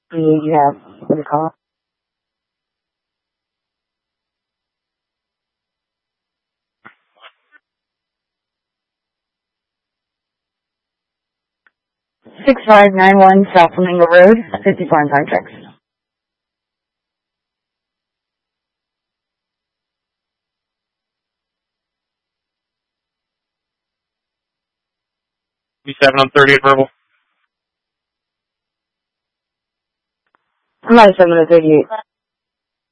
You have, what do you call it? Six five nine one South Flamingo Road, 54 on contracts. B7 on 30th verbal. I'm not 7 to 38.